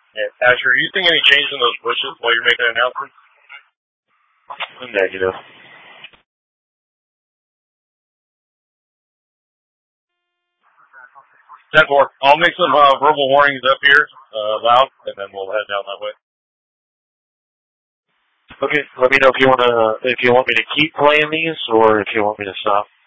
Yeah. Asher, are you seeing any change in those bushes while you're making an announcement? Negative. 10-4. I'll make some verbal warnings up here, loud, and then we'll head down that way. Okay, let me know if you want me to keep playing these or if you want me to stop.